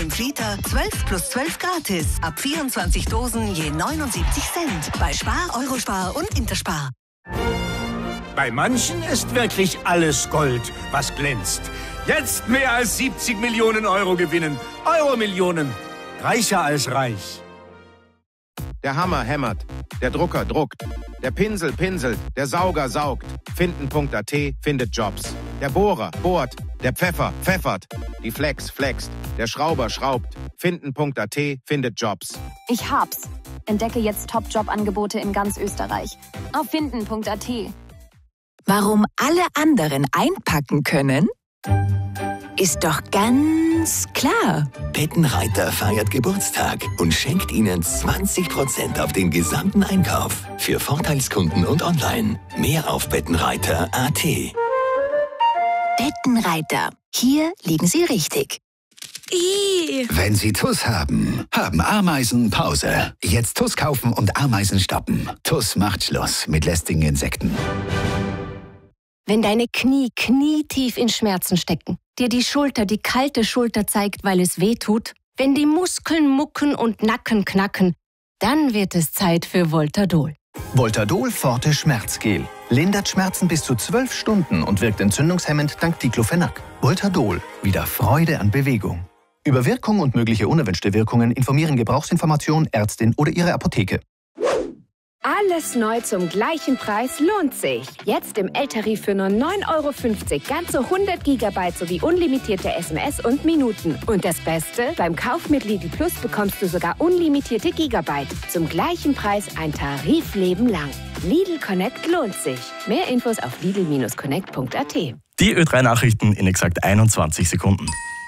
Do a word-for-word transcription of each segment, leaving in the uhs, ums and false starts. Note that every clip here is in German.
fünf Liter, zwölf plus zwölf gratis. Ab vierundzwanzig Dosen je neunundsiebzig Cent. Bei Spar, Eurospar und Interspar. Bei manchen ist wirklich alles Gold, was glänzt. Jetzt mehr als siebzig Millionen Euro gewinnen. Euro-Millionen. Reicher als reich. Der Hammer hämmert, der Drucker druckt, der Pinsel pinselt, der Sauger saugt. Finden Punkt A T findet Jobs. Der Bohrer bohrt, der Pfeffer pfeffert, die Flex flext, der Schrauber schraubt. Finden Punkt A T findet Jobs. Ich hab's. Entdecke jetzt Top-Job-Angebote in ganz Österreich. Auf finden Punkt A T. Warum alle anderen einpacken können, ist doch ganz klar. Bettenreiter feiert Geburtstag und schenkt Ihnen zwanzig Prozent auf den gesamten Einkauf. Für Vorteilskunden und online. Mehr auf bettenreiter punkt A T. Bettenreiter. Hier liegen Sie richtig. Ii. Wenn Sie T U S haben, haben Ameisen Pause. Jetzt T U S kaufen und Ameisen stoppen. T U S macht Schluss mit lästigen Insekten. Wenn deine Knie knietief in Schmerzen stecken, dir die Schulter die kalte Schulter zeigt, weil es weh tut, wenn die Muskeln mucken und Nacken knacken, dann wird es Zeit für Voltadol. Voltadol Forte Schmerzgel. Lindert Schmerzen bis zu zwölf Stunden und wirkt entzündungshemmend dank Diclofenac. Voltadol. Wieder Freude an Bewegung. Über Wirkung und mögliche unerwünschte Wirkungen informieren Gebrauchsinformation, Ärztin oder Ihre Apotheke. Alles neu zum gleichen Preis lohnt sich. Jetzt im L-Tarif für nur neun Euro fünfzig. Ganze hundert Gigabyte sowie unlimitierte S M S und Minuten. Und das Beste? Beim Kauf mit Lidl Plus bekommst du sogar unlimitierte Gigabyte. Zum gleichen Preis ein Tarifleben lang. Lidl Connect lohnt sich. Mehr Infos auf lidl Bindestrich connect Punkt A T. Die Ö drei Nachrichten in exakt einundzwanzig Sekunden.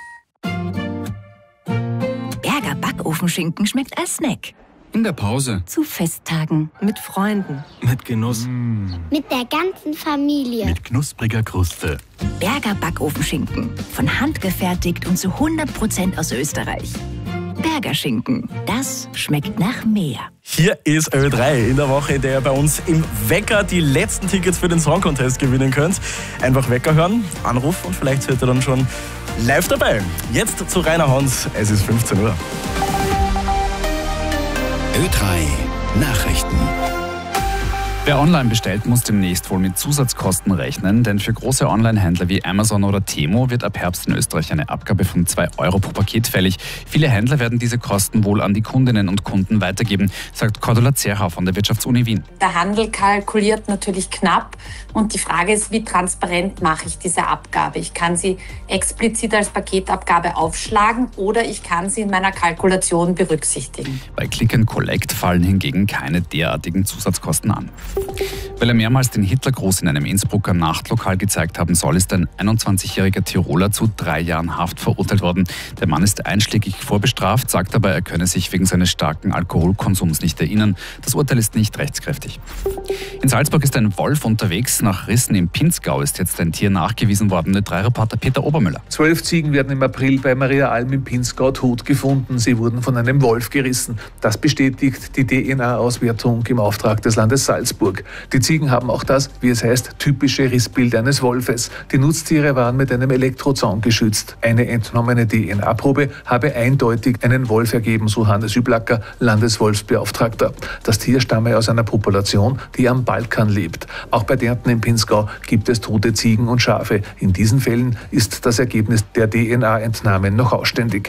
Berger Backofenschinken schmeckt als Snack. In der Pause. Zu Festtagen. Mit Freunden. Mit Genuss. Mm. Mit der ganzen Familie. Mit knuspriger Kruste. Berger Backofenschinken. Von Hand gefertigt und zu hundert Prozent aus Österreich. Berger Schinken. Das schmeckt nach mehr. Hier ist Ö drei in der Woche, in der ihr bei uns im Wecker die letzten Tickets für den Song Contest gewinnen könnt. Einfach Wecker hören, Anruf und vielleicht seid ihr dann schon live dabei. Jetzt zu Rainer Hans. Es ist fünfzehn Uhr. Ö drei Nachrichten. Wer online bestellt, muss demnächst wohl mit Zusatzkosten rechnen, denn für große Online-Händler wie Amazon oder Temo wird ab Herbst in Österreich eine Abgabe von zwei Euro pro Paket fällig. Viele Händler werden diese Kosten wohl an die Kundinnen und Kunden weitergeben, sagt Cordula Zerhau von der Wirtschaftsuni Wien. Der Handel kalkuliert natürlich knapp und die Frage ist, wie transparent mache ich diese Abgabe? Ich kann sie explizit als Paketabgabe aufschlagen oder ich kann sie in meiner Kalkulation berücksichtigen. Bei Click and Collect fallen hingegen keine derartigen Zusatzkosten an. Weil er mehrmals den Hitlergruß in einem Innsbrucker Nachtlokal gezeigt haben soll, ist ein einundzwanzigjähriger Tiroler zu drei Jahren Haft verurteilt worden. Der Mann ist einschlägig vorbestraft, sagt aber, er könne sich wegen seines starken Alkoholkonsums nicht erinnern. Das Urteil ist nicht rechtskräftig. In Salzburg ist ein Wolf unterwegs. Nach Rissen im Pinzgau ist jetzt ein Tier nachgewiesen worden. Der drei Reporter Peter Obermüller. Zwölf Ziegen werden im April bei Maria Alm im Pinzgau tot gefunden. Sie wurden von einem Wolf gerissen. Das bestätigt die D N A-Auswertung im Auftrag des Landes Salzburg. Die Ziegen haben auch das, wie es heißt, typische Rissbild eines Wolfes. Die Nutztiere waren mit einem Elektrozaun geschützt. Eine entnommene D N A-Probe habe eindeutig einen Wolf ergeben, so Hannes Üblacker, Landeswolfsbeauftragter. Das Tier stamme aus einer Population, die am Balkan lebt. Auch bei Därnten im Pinzgau gibt es tote Ziegen und Schafe. In diesen Fällen ist das Ergebnis der D N A-Entnahmen noch ausständig.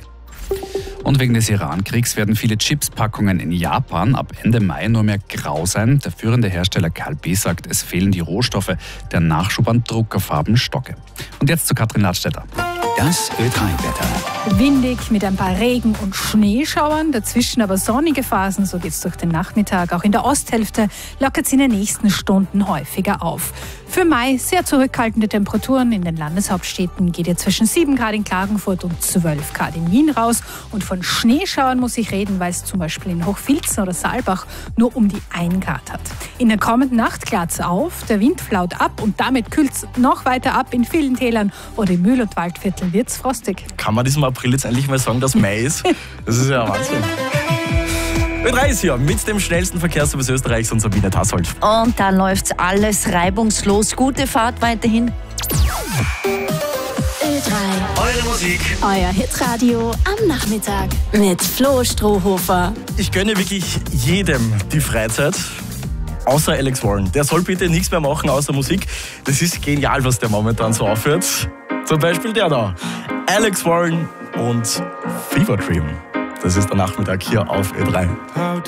Und wegen des Iran-Kriegs werden viele Chips-Packungen in Japan ab Ende Mai nur mehr grau sein. Der führende Hersteller K L B sagt, es fehlen die Rohstoffe. Der Nachschub an Druckerfarben stocke. Und jetzt zu Katrin Ladstätter. Das Ö drei Wetter. Windig mit ein paar Regen- und Schneeschauern, dazwischen aber sonnige Phasen, so geht es durch den Nachmittag. Auch in der Osthälfte lockert es in den nächsten Stunden häufiger auf. Für Mai sehr zurückhaltende Temperaturen. In den Landeshauptstädten geht ihr zwischen sieben Grad in Klagenfurt und zwölf Grad in Wien raus. Und von Schneeschauern muss ich reden, weil es zum Beispiel in Hochfilzen oder Saalbach nur um die ein Grad hat. In der kommenden Nacht klart es auf, der Wind flaut ab und damit kühlt es noch weiter ab. In vielen Tälern oder im Mühl- und Waldviertel wird es frostig. Kann man diesem April jetzt endlich mal sagen, dass Mai ist? Das ist ja Wahnsinn. Ö drei ist hier mit dem schnellsten Verkehrsservice Österreichs und Sabine Tassold. Und da läuft alles reibungslos. Gute Fahrt weiterhin. Ö Ö drei. Eure Musik. Euer Hitradio am Nachmittag mit Flo Strohhofer. Ich gönne wirklich jedem die Freizeit. Außer Alex Warren. Der soll bitte nichts mehr machen außer Musik. Das ist genial, was der momentan so aufhört. Zum Beispiel der da. Alex Warren und Fever Dream. Das ist der Nachmittag hier auf Ö drei.